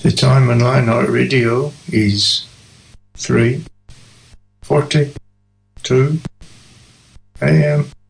The time on Lionheart Radio is 3:42 a.m.